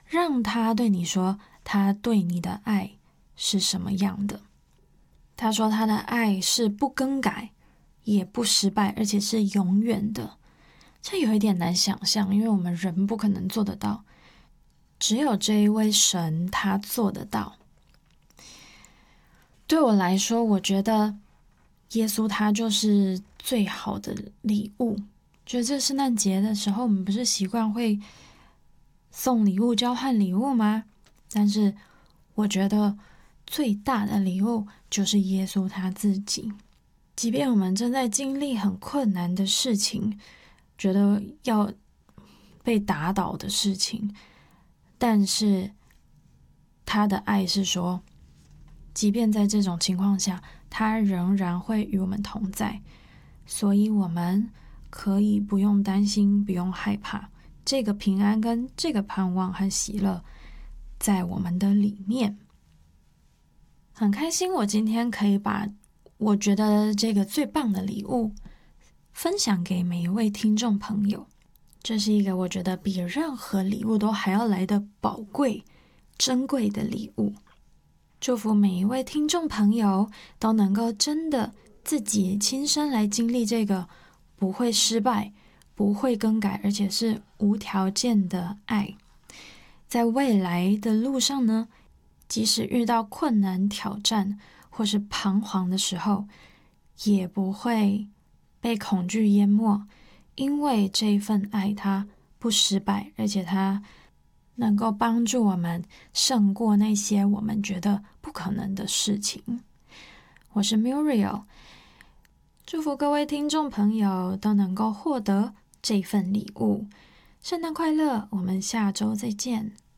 让他对你说他对你的爱是什么样的。他说他的爱是不更改，也不失败，而且是永远的。这有一点难想象，因为我们人不可能做得到，只有这一位神他做得到。对我来说，我觉得耶稣他就是最好的礼物。觉得这圣诞节的时候，我们不是习惯会送礼物、交换礼物吗？但是我觉得最大的礼物就是耶稣他自己。即便我们正在经历很困难的事情，觉得要被打倒的事情，但是他的爱是说，即便在这种情况下，他仍然会与我们同在，所以我们可以不用担心，不用害怕，这个平安跟这个盼望和喜乐在我们的里面。很开心我今天可以把我觉得这个最棒的礼物分享给每一位听众朋友。这是一个我觉得比任何礼物都还要来的宝贵、珍贵的礼物。祝福每一位听众朋友都能够真的自己亲身来经历这个不会失败、不会更改，而且是无条件的爱。在未来的路上呢，即使遇到困难、挑战或是彷徨的时候，也不会被恐惧淹没，因为这一份爱它不失败，而且它能够帮助我们胜过那些我们觉得不可能的事情。我是 Muriel， 祝福各位听众朋友都能够获得这份礼物。圣诞快乐，我们下周再见。